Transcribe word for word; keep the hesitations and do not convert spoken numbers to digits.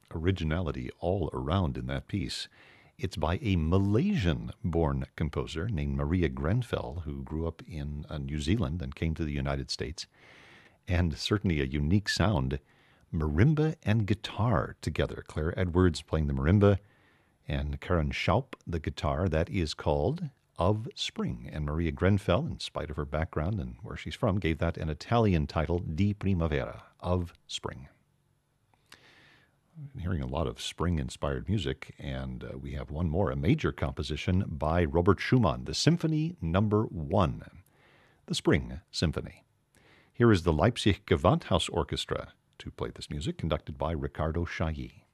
originality all around in that piece. It's by a Malaysian-born composer named Maria Grenfell, who grew up in uh, New Zealand and came to the United States, and certainly a unique sound. Marimba and guitar together. Claire Edwards playing the marimba, and Karen Schaup, the guitar. That is called Of Spring. And Maria Grenfell, in spite of her background and where she's from, gave that an Italian title, Di Primavera, Of Spring. I'm hearing a lot of spring-inspired music, and uh, we have one more, a major composition by Robert Schumann, the Symphony Number One, the Spring Symphony. Here is the Leipzig Gewandhaus Orchestra to play this music, conducted by Ricardo Chailly.